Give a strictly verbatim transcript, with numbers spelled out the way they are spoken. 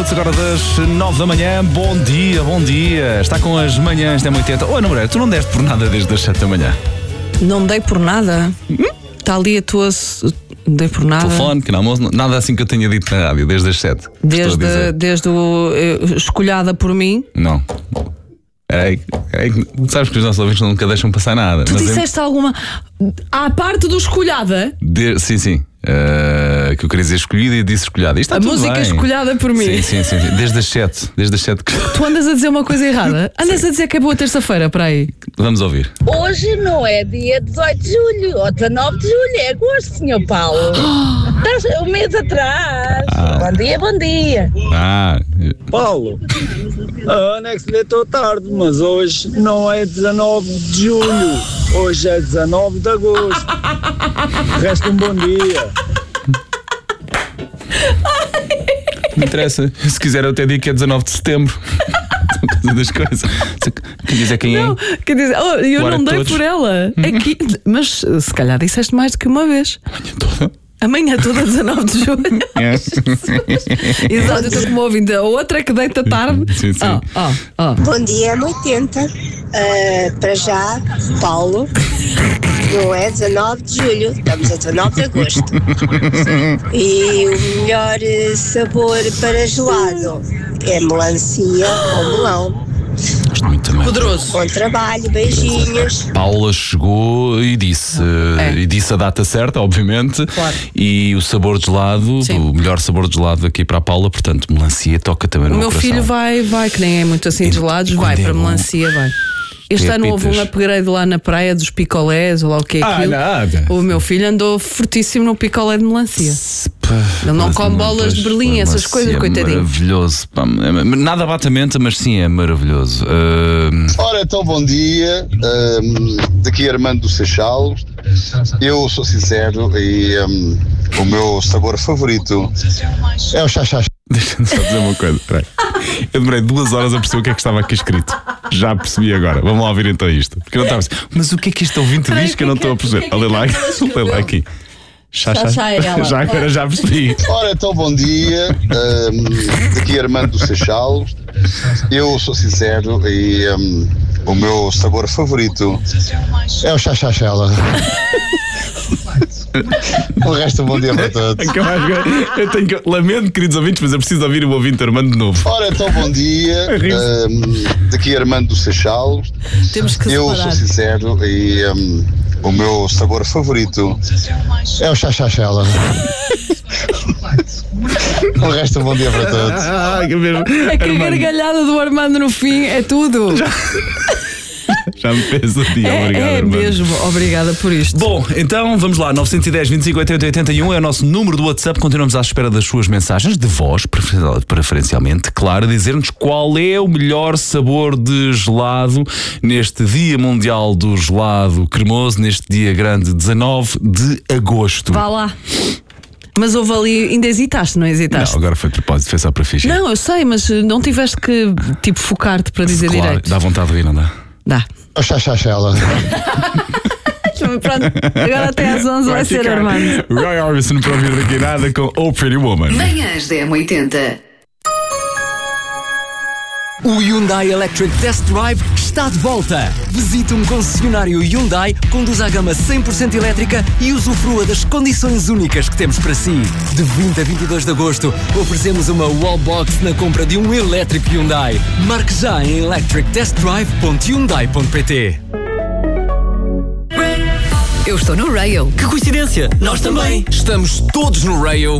minutos agora das nove da manhã. Bom dia, bom dia. Está com as manhãs da M oitenta. Ô, Ana Moreira, tu não deste por nada desde as sete da manhã? Não dei por nada. Está ali a tua... Dei por nada. Telefone, pequeno almoço, nada assim que eu tenha dito na rádio, desde as sete. Desde, desde o... eh, escolhada por mim. Não. É, é, sabes que os nossos ouvintes nunca deixam passar nada. Tu mas disseste eu... alguma... À parte do escolhada? De... Sim, sim. Uh, que eu queria dizer escolhida e disse escolhada. Isto está a tudo música bem. Escolhada por mim. Sim, sim, sim, sim. Desde as sete. Desde as sete que... Tu andas a dizer uma coisa errada. Andas sim. a dizer que é boa terça-feira, para aí. Vamos ouvir. Hoje não é dia dezoito de julho, ou dezanove de julho, é agosto, senhor Paulo. Um mês atrás. Ah. Bom dia, bom dia. Ah. Paulo, a Ana é que se deitou tarde, mas hoje não é dezanove de julho, hoje é dezanove de agosto. Resta um bom dia. Não interessa. Se quiser, eu até digo que é dezanove de setembro. Das coisas. Quer dizer quem é? Não, quer dizer, oh, eu Agora não dei todos. Por ela. É que, mas se calhar disseste mais do que uma vez. Amanhã toda. Amanhã toda, dezanove de julho. É. Exato, eu estou como ouvindo. A outra é que deita tarde. Sim, sim. Oh, oh, oh. Bom dia, M oitenta. Uh, para já, Paulo. Não é dezanove de julho, estamos a dezanove de agosto. E o melhor sabor para gelado é melancia ou melão. Gosto muito também. Poderoso. Bom trabalho, beijinhos. Paula chegou e disse, é. e disse a data certa, obviamente. Claro. E o sabor de gelado, Sim. o melhor sabor de gelado aqui para a Paula, portanto, melancia toca também no meu meu coração. filho vai, vai, que nem é muito assim de gelados, vai para melancia, vai. Este ano houve um upgrade lá na praia dos picolés, ou lá o que é aquilo. Ah, nada. O meu filho andou fortíssimo no picolé de melancia. Ele não come bolas de Berlim, essas coisas, coitadinho. Maravilhoso. Nada bate a mente, mas sim, é maravilhoso. Uh... Ora, então, bom dia. Um, daqui Armando do Seixal. Eu sou sincero e um, o meu sabor favorito é o chachá. Deixa-me só dizer uma coisa. Peraí. Eu demorei duas horas a perceber o que é que estava aqui escrito. Já percebi agora. Vamos lá ouvir então isto. Porque eu não estava assim, mas o que é que este ouvinte diz que eu não estou a perceber? Olha lá, olha lá aqui. Chá, chá. Chá, ela. Já agora já percebi. Ora, então, bom dia. Um, daqui Armando do Seixal. Eu sou sincero e um, o meu sabor favorito é o chachachela. O resto, um bom dia para todos. Eu tenho que... Lamento, queridos ouvintes, mas eu preciso ouvir o ouvinte Armando de novo. Ora, então, bom dia. Um, daqui Armando do Seixal. Temos que Eu separar. sou sincero e um, o meu sabor favorito é o chachachela. O resto, um bom dia para todos. Ah, que mesmo. É que a gargalhada do Armando no fim é tudo. Já, Já me fez o dia, é, obrigado. É Armando. mesmo, obrigada por isto. Bom, então vamos lá, nove um zero, vinte e cinco, oitenta, oitenta e um é o nosso número do WhatsApp. Continuamos à espera das suas mensagens, de voz, preferencialmente, claro, a dizer-nos qual é o melhor sabor de gelado neste Dia Mundial do Gelado Cremoso, neste dia grande, dezanove de agosto. Vá lá. Mas houve ali, ainda hesitaste, não hesitaste? Não, agora foi de propósito, foi só para fingir. Não, eu sei, mas não tiveste que, tipo, focar-te para dizer claro, direito. Dá vontade de rir, não dá? Dá. O chachachela. Pronto, agora até às onze vai, vai ser Armando. Roy Orbison para ouvir daqui nada com Oh Pretty Woman. Manhãs da M oitenta. O Hyundai Electric Test Drive está de volta. Visite um concessionário Hyundai, conduza a gama cem por cento elétrica e usufrua das condições únicas que temos para si. De vinte a vinte e dois de agosto, oferecemos uma wallbox na compra de um elétrico Hyundai. Marque já em electric test drive ponto hyundai ponto pt. Eu estou no Rail. Que coincidência! Nós também! Estamos todos no Rail.